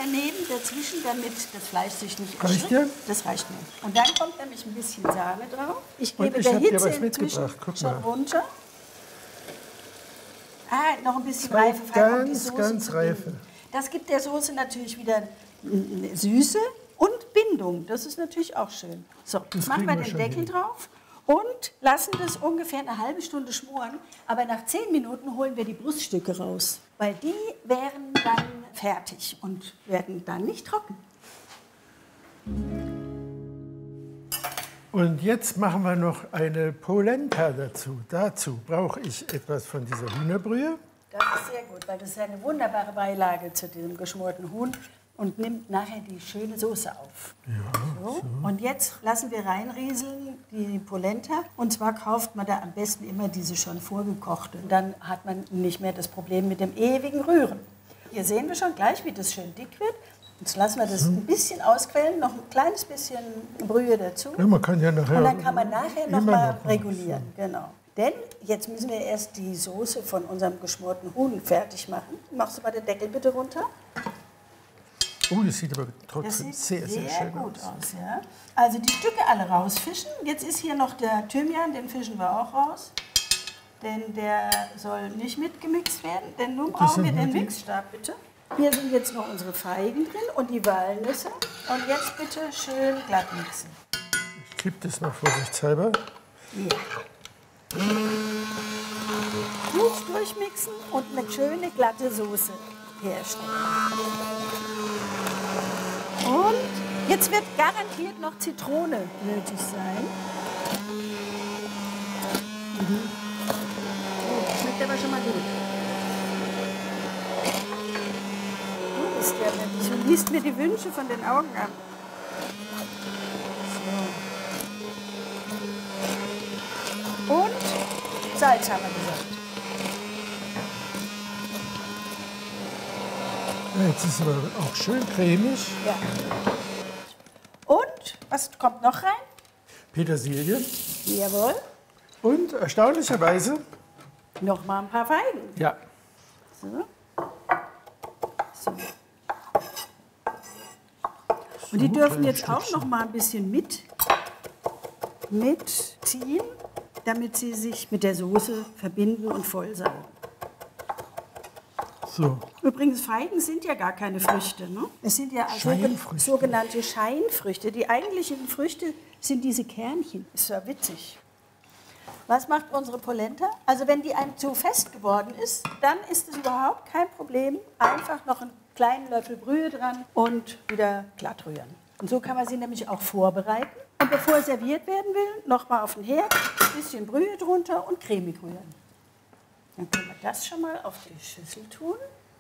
nehmen dazwischen, damit das Fleisch sich nicht Reicht erschreckt. dir? Das reicht mir. Und dann kommt nämlich ein bisschen Sahne drauf. Ich Und gebe ich der hab dir Hitze was inzwischen mitgebracht. Guck schon mal. runter. Ah, noch ein bisschen Zwei reife Farbe, um die ganz, Soße ganz zu reife. binden. Das gibt der Soße natürlich wieder eine Süße und Bindung. Das ist natürlich auch schön. So, jetzt machen wir kriegen wir den schon Deckel hin. drauf und lassen das ungefähr eine halbe Stunde schmoren. Aber nach 10 Minuten holen wir die Bruststücke raus, weil die wären dann fertig und werden dann nicht trocken. Und jetzt machen wir noch eine Polenta dazu. Dazu brauche ich etwas von dieser Hühnerbrühe. Das ist sehr gut, weil das ist eine wunderbare Beilage zu diesem geschmorten Huhn und nimmt nachher die schöne Soße auf. Ja, So. Und jetzt lassen wir reinrieseln die Polenta. Und zwar kauft man da am besten immer diese schon vorgekochte. Und dann hat man nicht mehr das Problem mit dem ewigen Rühren. Hier sehen wir schon gleich, wie das schön dick wird. Jetzt lassen wir das ein bisschen ausquellen, noch ein kleines bisschen Brühe dazu. Ja, man kann ja nachher Und dann kann man nachher noch immer mal noch was. regulieren. Genau. Denn jetzt müssen wir erst die Soße von unserem geschmorten Huhn fertig machen. Machst du mal den Deckel bitte runter? Oh, das sieht aber Das trotzdem sieht sehr schön gut aus. aus. Ja? Also die Stücke alle rausfischen. Jetzt ist hier noch der Thymian, den fischen wir auch raus. Denn der soll nicht mitgemixt werden. Denn nun brauchen wir sind den die? Mixstab, bitte. Hier sind jetzt noch unsere Feigen drin und die Walnüsse. Und jetzt bitte schön glatt mixen. Ich kippe das mal vorsichtshalber. Ja. Gut durchmixen und eine schöne glatte Soße herstellen. Und jetzt wird garantiert noch Zitrone nötig sein. Oh, schmeckt aber schon mal gut. Du bist ja nett. Du liest mir die Wünsche von den Augen ab. So. Und Salz haben wir gesagt. Ja, jetzt ist es aber auch schön cremig. Ja. Und was kommt noch rein? Petersilie. Jawohl. Und erstaunlicherweise, Noch mal ein paar Feigen. ja, So. So. Und die dürfen jetzt auch noch mal ein bisschen mitziehen, damit sie sich mit der Soße verbinden und vollsaugen. so. Übrigens, Feigen sind ja gar keine Früchte. Ne? Es sind ja Scheinfrüchte. sogenannte Scheinfrüchte. Die eigentlichen Früchte sind diese Kernchen. Ist ja witzig. Was macht unsere Polenta? Also wenn die einem zu fest geworden ist, dann ist es überhaupt kein Problem. Einfach noch einen kleinen Löffel Brühe dran und wieder glatt rühren. Und so kann man sie nämlich auch vorbereiten. Und bevor serviert werden will, nochmal auf den Herd, ein bisschen Brühe drunter und cremig rühren. Dann können wir das schon mal auf die Schüssel tun.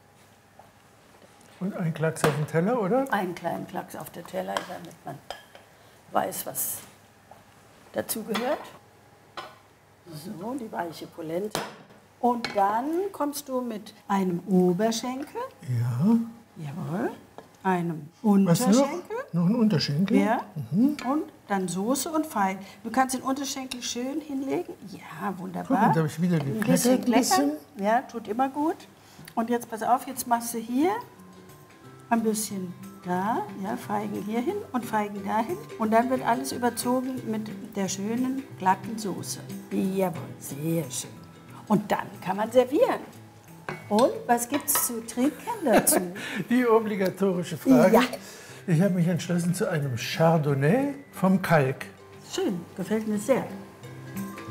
Und ein Klacks auf den Teller, oder? Einen kleinen Klacks auf der Teller, damit man weiß, was dazu gehört. So, die weiche Polenta. Und dann kommst du mit einem Oberschenkel, Ja. jawohl, einem Was noch? Unterschenkel, Noch ein Unterschenkel? ja, und dann Soße und Feigen. Du kannst den Unterschenkel schön hinlegen. Ja, wunderbar. Guck mal, da habe ich wieder ein bisschen gekleckert. kleckern, ja, tut immer gut. Und jetzt pass auf, jetzt machst du hier ein bisschen da, ja, Feigen hier hin und Feigen dahin. Und dann wird alles überzogen mit der schönen, glatten Soße. Jawohl, sehr schön. Und dann kann man servieren. Und was gibt's zu trinken dazu? Die obligatorische Frage. Ja. Ich habe mich entschlossen zu einem Chardonnay vom Kalk. Schön, gefällt mir sehr.